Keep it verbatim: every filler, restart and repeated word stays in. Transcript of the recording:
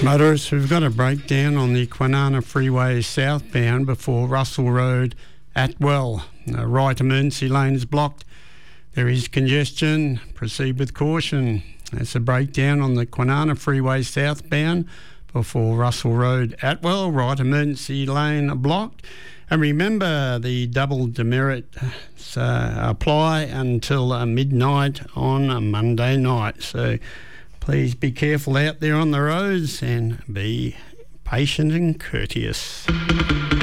Motorists, we've got a breakdown on the Kwinana Freeway southbound before Russell Road at Well. The right emergency lane is blocked. There is congestion. Proceed with caution. That's a breakdown on the Kwinana Freeway southbound before Russell Road at Well. Right emergency lane blocked. And remember, the double demerits uh, apply until uh, midnight on a Monday night. So please be careful out there on the roads and be patient and courteous.